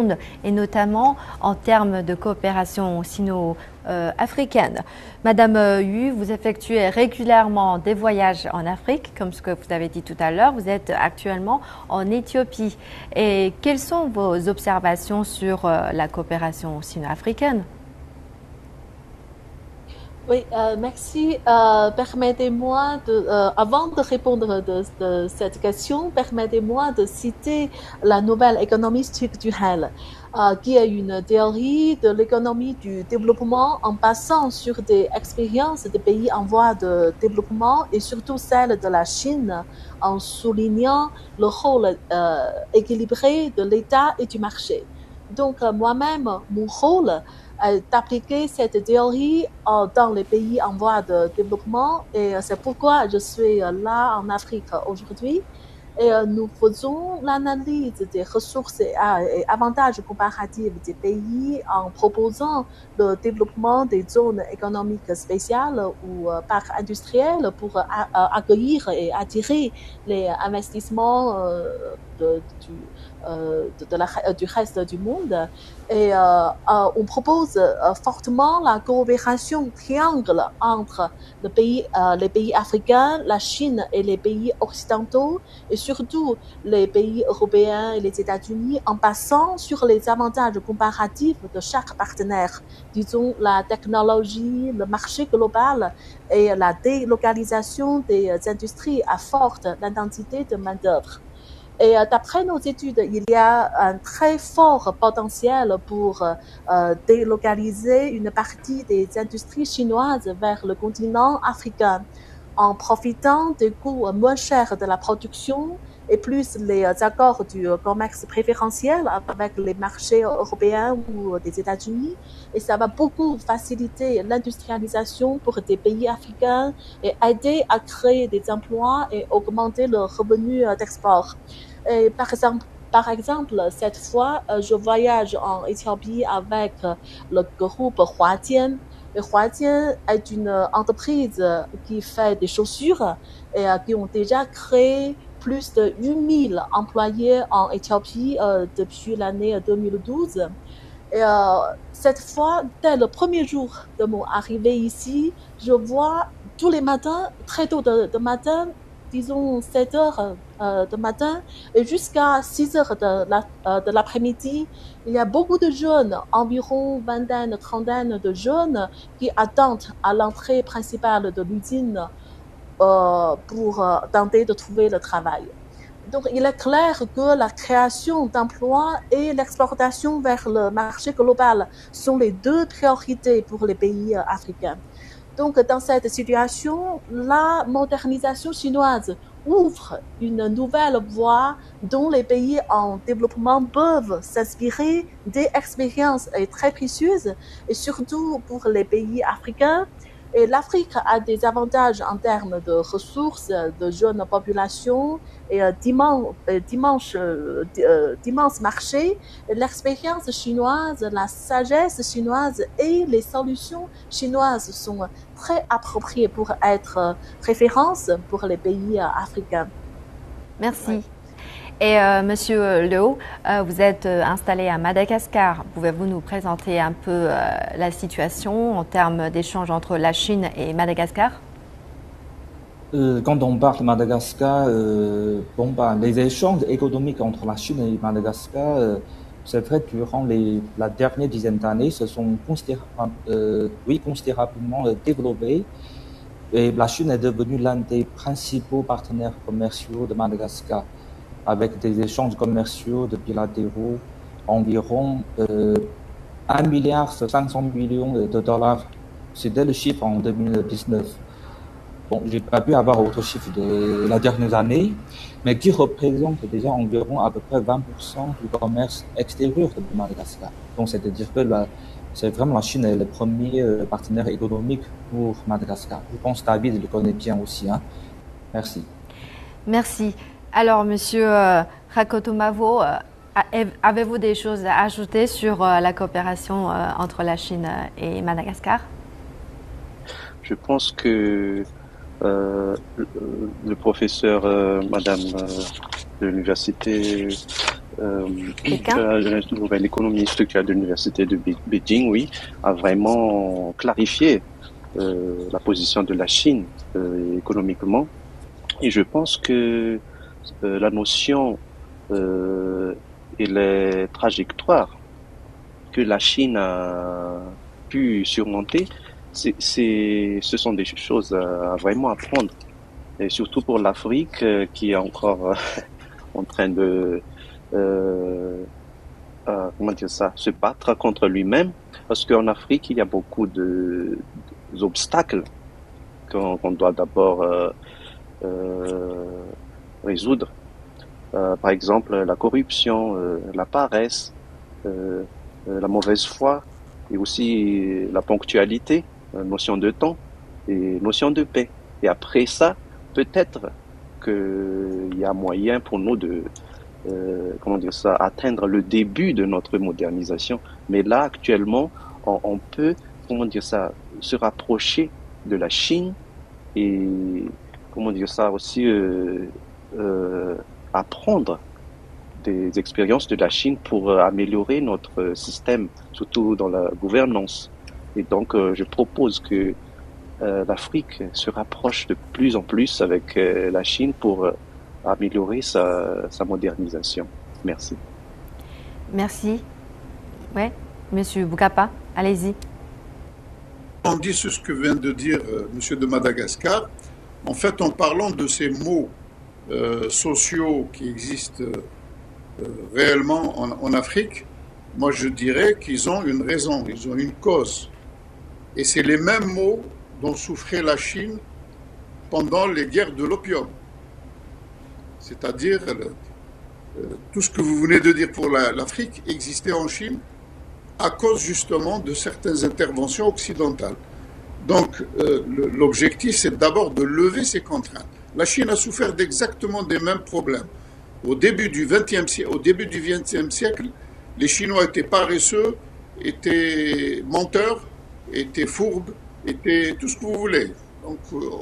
monde et notamment en termes de coopération sino-africaine. Madame Yu, vous effectuez régulièrement des voyages en Afrique, comme ce que vous avez dit tout à l'heure. Vous êtes actuellement en Éthiopie. Et quelles sont vos observations sur la coopération sino-africaine? Oui, merci. Permettez-moi avant de répondre de cette question, permettez-moi de citer la nouvelle économie structurelle, qui est une théorie de l'économie du développement en passant sur des expériences des pays en voie de développement et surtout celle de la Chine, en soulignant le rôle équilibré de l'État et du marché. Donc, moi-même, mon rôle d'appliquer cette théorie dans les pays en voie de développement et c'est pourquoi je suis là en Afrique aujourd'hui. Et nous faisons l'analyse des ressources et avantages comparatifs des pays en proposant le développement des zones économiques spéciales ou parcs industriels pour accueillir et attirer les investissements du reste du monde. Et on propose fortement la coopération triangle entre les pays africains, la Chine et les pays occidentaux, et surtout les pays européens et les États-Unis, en passant sur les avantages comparatifs de chaque partenaire, disons la technologie, le marché global et la délocalisation des industries à forte intensité de main-d'œuvre. Et d'après nos études, il y a un très fort potentiel pour délocaliser une partie des industries chinoises vers le continent africain en profitant des coûts moins chers de la production et plus les accords du commerce préférentiel avec les marchés européens ou des États-Unis. Et ça va beaucoup faciliter l'industrialisation pour des pays africains et aider à créer des emplois et augmenter le revenu d'export. Et par exemple, cette fois, je voyage en Éthiopie avec le groupe Huadian. Et Huadian est une entreprise qui fait des chaussures et qui ont déjà créé plus de 8000 employés en Éthiopie depuis l'année 2012. Et cette fois, dès le premier jour de mon arrivée ici, je vois tous les matins, très tôt de matin, disons 7 heures de matin, et jusqu'à 6 heures de l'après-midi, il y a beaucoup de jeunes, environ vingtaine, trentaine de jeunes, qui attendent à l'entrée principale de l'usine pour tenter de trouver le travail. Donc, il est clair que la création d'emplois et l'exportation vers le marché global sont les deux priorités pour les pays africains. Donc, dans cette situation, la modernisation chinoise ouvre une nouvelle voie dont les pays en développement peuvent s'inspirer des expériences très précieuses et surtout pour les pays africains. Et l'Afrique a des avantages en termes de ressources, de jeunes populations et d'immenses marchés. L'expérience chinoise, la sagesse chinoise et les solutions chinoises sont très appropriées pour être référence pour les pays africains. Merci. Ouais. Et Monsieur Leo, vous êtes installé à Madagascar. Pouvez-vous nous présenter un peu la situation en termes d'échanges entre la Chine et Madagascar? Quand on parle de Madagascar, les échanges économiques entre la Chine et Madagascar, c'est vrai, durant la dernière dizaine d'années, se sont considérablement développés. Et la Chine est devenue l'un des principaux partenaires commerciaux de Madagascar, avec des échanges commerciaux de bilatéraux environ 1,5 milliard de dollars. C'était le chiffre en 2019. Bon, j'ai pas pu avoir autre chiffre de la dernière année, mais qui représente déjà environ à peu près 20% du commerce extérieur de Madagascar. Donc, c'est-à-dire que c'est vraiment la Chine est le premier partenaire économique pour Madagascar. Je pense que David le connaît bien aussi, hein. Merci. Merci. Alors, Monsieur Rakotomavo, avez-vous des choses à ajouter sur la coopération entre la Chine et Madagascar? Je pense que le professeur, Madame de l'université Pékin. La nouvelle économie structurelle de l'université de Beijing, oui, a vraiment clarifié la position de la Chine économiquement. Et je pense que la notion et les trajectoires que la Chine a pu surmonter, ce sont des choses à vraiment apprendre. Et surtout pour l'Afrique qui est encore en train de comment dire ça, se battre contre lui-même, parce qu'en Afrique il y a beaucoup d'obstacles qu'on doit d'abord résoudre. Par exemple, la corruption, la paresse, la mauvaise foi, et aussi la ponctualité, notion de temps et notion de paix. Et après ça, peut-être qu'il y a moyen pour nous de comment dire ça, atteindre le début de notre modernisation. Mais là, actuellement, on peut, comment dire ça, se rapprocher de la Chine et, comment dire ça, aussi apprendre des expériences de la Chine pour améliorer notre système, surtout dans la gouvernance. Et donc, je propose que l'Afrique se rapproche de plus en plus avec la Chine pour améliorer sa modernisation. Merci. Merci. Ouais, Monsieur Boukapa, allez-y. On dit ce que vient de dire Monsieur de Madagascar. En fait, en parlant de ces mots sociaux qui existent réellement en Afrique, moi je dirais qu'ils ont une raison, ils ont une cause. Et c'est les mêmes mots dont souffrait la Chine pendant les guerres de l'opium. C'est-à-dire, tout ce que vous venez de dire pour l'Afrique existait en Chine à cause justement de certaines interventions occidentales. Donc, l'objectif, c'est d'abord de lever ces contraintes. La Chine a souffert d'exactement des mêmes problèmes. Au début du XXe siècle, les Chinois étaient paresseux, étaient menteurs, étaient fourbes, étaient tout ce que vous voulez. Donc,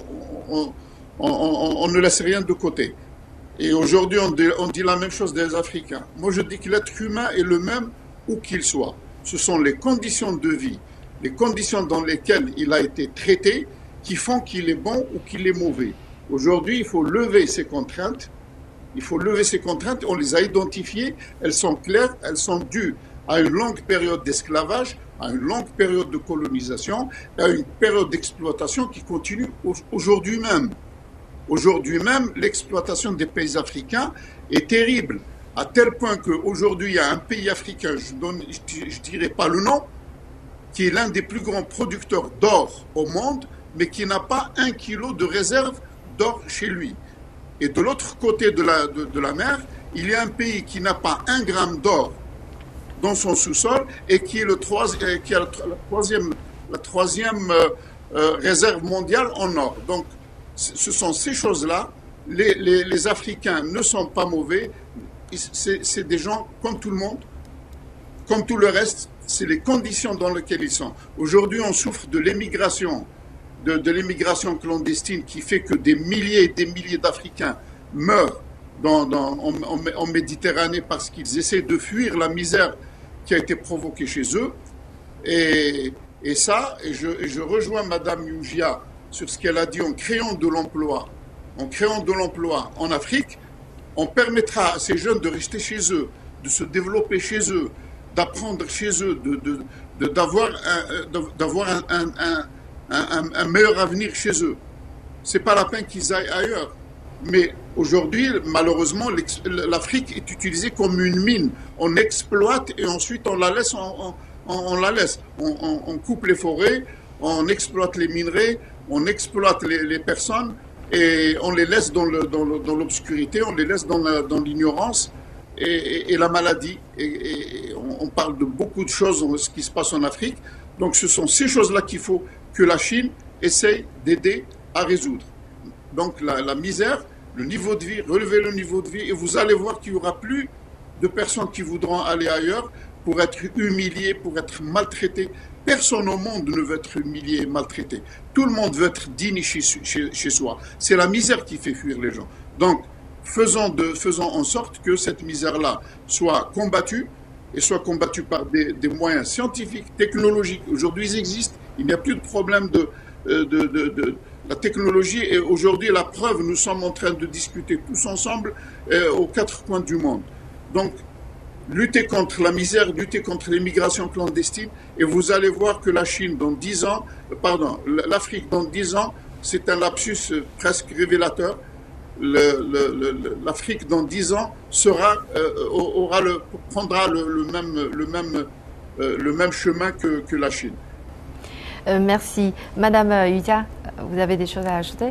on ne laisse rien de côté. Et aujourd'hui, on dit la même chose des Africains. Moi, je dis que l'être humain est le même où qu'il soit. Ce sont les conditions de vie, les conditions dans lesquelles il a été traité qui font qu'il est bon ou qu'il est mauvais. Aujourd'hui, il faut lever ces contraintes. Il faut lever ces contraintes. On les a identifiées. Elles sont claires. Elles sont dues à une longue période d'esclavage, à une longue période de colonisation, et à une période d'exploitation qui continue aujourd'hui même. Aujourd'hui même, l'exploitation des pays africains est terrible, à tel point qu'aujourd'hui, il y a un pays africain, je ne dirai pas le nom, qui est l'un des plus grands producteurs d'or au monde, mais qui n'a pas 1 kilo de réserve d'or chez lui. Et de l'autre côté de la mer, il y a un pays qui n'a pas 1 gramme d'or dans son sous-sol et qui a la troisième réserve mondiale en or. Donc, ce sont ces choses-là. Les Africains ne sont pas mauvais. C'est des gens comme tout le monde, comme tout le reste. C'est les conditions dans lesquelles ils sont. Aujourd'hui, on souffre de l'émigration, de l'émigration clandestine qui fait que des milliers et des milliers d'Africains meurent en Méditerranée parce qu'ils essaient de fuir la misère qui a été provoquée chez eux. Et je rejoins Madame Yougia sur ce qu'elle a dit en créant de l'emploi en Afrique, on permettra à ces jeunes de rester chez eux, de se développer chez eux, d'apprendre chez eux, d'avoir un meilleur avenir chez eux. C'est pas la peine qu'ils aillent ailleurs. Mais aujourd'hui, malheureusement, l'Afrique est utilisée comme une mine. On exploite et ensuite on la laisse. On coupe les forêts, on exploite les minerais, on exploite les personnes et on les laisse dans l'obscurité, on les laisse dans l'ignorance et la maladie. Et on parle de beaucoup de choses dans ce qui se passe en Afrique. Donc ce sont ces choses-là qu'il faut que la Chine essaye d'aider à résoudre. Donc la misère, le niveau de vie, relever le niveau de vie, et vous allez voir qu'il n'y aura plus de personnes qui voudront aller ailleurs pour être humiliées, pour être maltraitées. Personne au monde ne veut être humilié et maltraité. Tout le monde veut être digne chez soi. C'est la misère qui fait fuir les gens. Donc, faisons en sorte que cette misère-là soit combattue et soit combattue par des moyens scientifiques, technologiques. Aujourd'hui, ils existent. Il n'y a plus de problème de la technologie. Et aujourd'hui, la preuve, nous sommes en train de discuter tous ensemble aux quatre coins du monde. Donc, lutter contre la misère, lutter contre l'immigration clandestine, et vous allez voir que la Chine dans 10 ans, l'Afrique dans 10 ans, c'est un lapsus presque révélateur. L'Afrique dans 10 ans prendra le même chemin que la Chine. Merci. Madame Yu Jia, vous avez des choses à ajouter?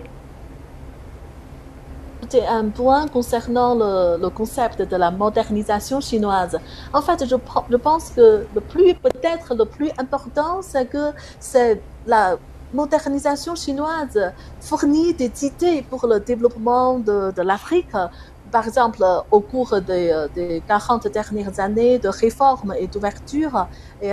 C'est un point concernant le concept de la modernisation chinoise. En fait, je pense que peut-être le plus important, c'est que la modernisation chinoise fournit des idées pour le développement de l'Afrique. Par exemple, au cours des 40 dernières années de réformes et d'ouverture,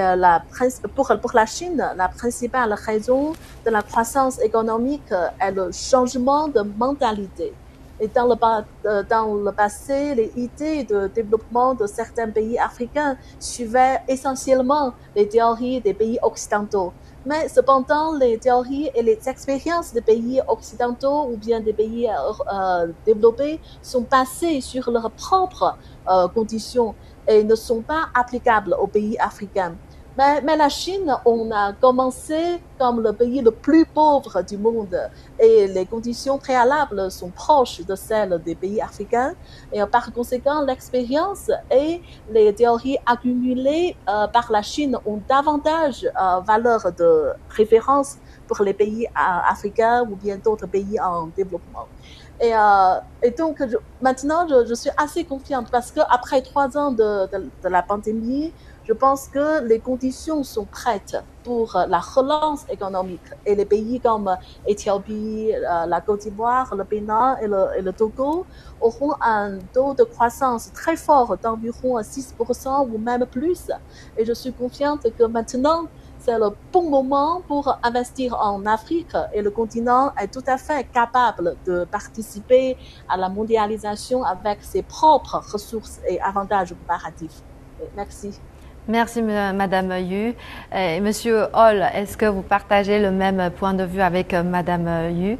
pour la Chine, la principale raison de la croissance économique est le changement de mentalité. Et dans le passé, les idées de développement de certains pays africains suivaient essentiellement les théories des pays occidentaux. Mais cependant, les théories et les expériences des pays occidentaux ou bien des pays développés sont basées sur leurs propres conditions et ne sont pas applicables aux pays africains. Mais la Chine, on a commencé comme le pays le plus pauvre du monde et les conditions préalables sont proches de celles des pays africains. Et par conséquent, l'expérience et les théories accumulées par la Chine ont davantage valeur de référence pour les pays africains ou bien d'autres pays en développement. Et donc, maintenant, je suis assez confiante parce qu'après 3 ans de la pandémie, je pense que les conditions sont prêtes pour la relance économique. Et les pays comme Éthiopie, la Côte d'Ivoire, le Bénin et le Togo auront un taux de croissance très fort d'environ 6% ou même plus. Et je suis confiante que maintenant, c'est le bon moment pour investir en Afrique et le continent est tout à fait capable de participer à la mondialisation avec ses propres ressources et avantages comparatifs. Merci. Merci Madame Yu. Et Monsieur Hall, est-ce que vous partagez le même point de vue avec Madame Yu?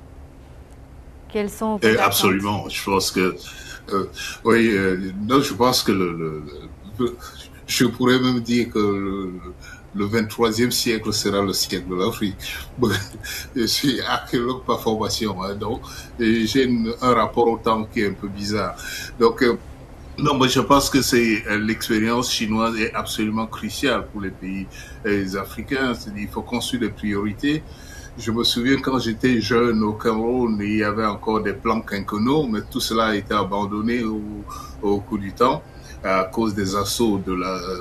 Quels sont vos Absolument. Je pense que oui, non, je pense que je pourrais même dire que le 23e siècle sera le siècle de l'Afrique. Je suis archéologue par formation, hein, donc j'ai un rapport au temps qui est un peu bizarre. Donc non, moi je pense que l'expérience chinoise est absolument cruciale pour les pays africains. Il faut construire des priorités. Je me souviens quand j'étais jeune au Cameroun, il y avait encore des plans quinquennaux, mais tout cela a été abandonné au cours du temps à cause des assauts de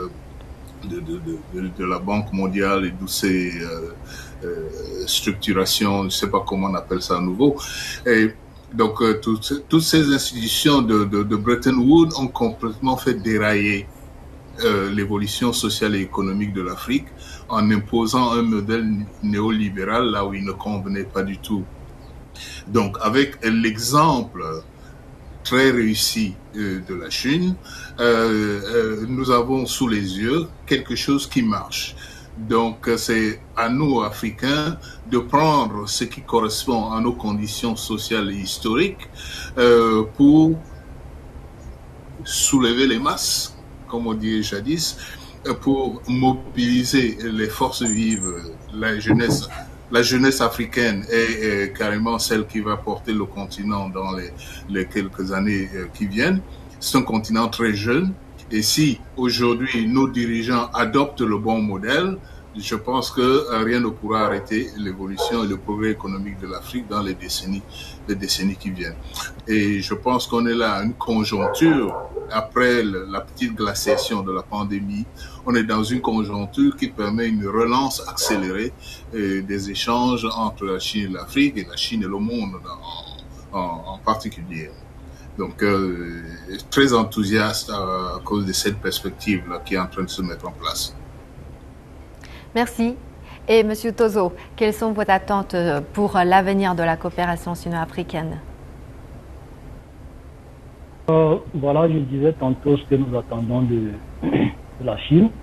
la Banque mondiale et de ces structurations, je ne sais pas comment on appelle ça à nouveau. Et donc, toutes ces institutions de Bretton Woods ont complètement fait dérailler l'évolution sociale et économique de l'Afrique en imposant un modèle néolibéral là où il ne convenait pas du tout. Donc, avec l'exemple très réussi de la Chine, nous avons sous les yeux quelque chose qui marche. Donc, c'est à nous, Africains, de prendre ce qui correspond à nos conditions sociales et historiques pour soulever les masses, comme on dit jadis, pour mobiliser les forces vives, la jeunesse africaine est carrément celle qui va porter le continent dans les quelques années qui viennent. C'est un continent très jeune. Et si aujourd'hui nos dirigeants adoptent le bon modèle, je pense que rien ne pourra arrêter l'évolution et le progrès économique de l'Afrique dans les décennies qui viennent. Et je pense qu'on est là à une conjoncture, après la petite glaciation de la pandémie, on est dans une conjoncture qui permet une relance accélérée des échanges entre la Chine et l'Afrique, et la Chine et le monde en particulier. Donc, très enthousiaste à cause de cette perspective-là qui est en train de se mettre en place. Merci. Et Monsieur Tozo, quelles sont vos attentes pour l'avenir de la coopération sino-africaine? Voilà, je disais tantôt ce que nous attendons de la Chine.